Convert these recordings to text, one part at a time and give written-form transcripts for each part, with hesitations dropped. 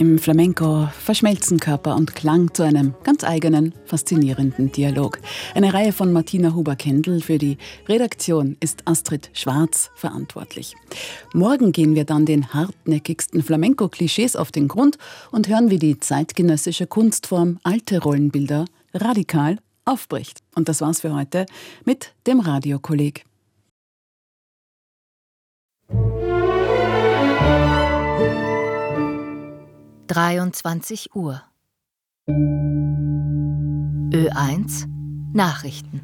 Im Flamenco verschmelzen Körper und Klang zu einem ganz eigenen, faszinierenden Dialog. Eine Reihe von Martina Huber-Kendall. Für die Redaktion ist Astrid Schwarz verantwortlich. Morgen gehen wir dann den hartnäckigsten Flamenco-Klischees auf den Grund und hören, wie die zeitgenössische Kunstform alte Rollenbilder radikal aufbricht. Und das war's für heute mit dem Radiokolleg. (23 Uhr) Ö1 Nachrichten.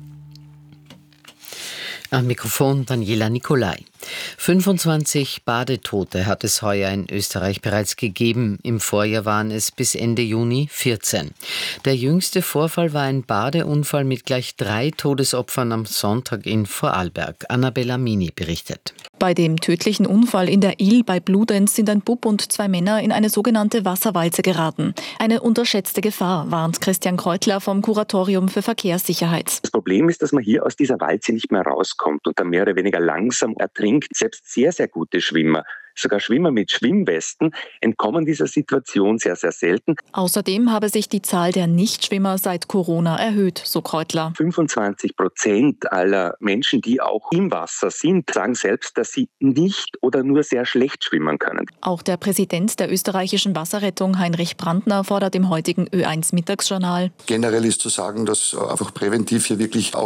Am Mikrofon Daniela Nicolai. 25 Badetote hat es heuer in Österreich bereits gegeben. Im Vorjahr waren es bis Ende Juni 14. Der jüngste Vorfall war ein Badeunfall mit gleich 3 Todesopfern am Sonntag in Vorarlberg. Annabella Mini berichtet. Bei dem tödlichen Unfall in der Ille bei Bludenz sind ein Bub und 2 Männer in eine sogenannte Wasserwalze geraten. Eine unterschätzte Gefahr, warnt Christian Kreutler vom Kuratorium für Verkehrssicherheit. Das Problem ist, dass man hier aus dieser Walze nicht mehr rauskommt und dann mehr oder weniger langsam ertrinkt. Selbst sehr, sehr gute Schwimmer, sogar Schwimmer mit Schwimmwesten, entkommen dieser Situation sehr, sehr selten. Außerdem habe sich die Zahl der Nichtschwimmer seit Corona erhöht, so Kreutler. 25% aller Menschen, die auch im Wasser sind, sagen selbst, dass sie nicht oder nur sehr schlecht schwimmen können. Auch der Präsident der österreichischen Wasserrettung, Heinrich Brandner, fordert im heutigen Ö1 Mittagsjournal. Generell ist zu sagen, dass einfach präventiv hier wirklich auch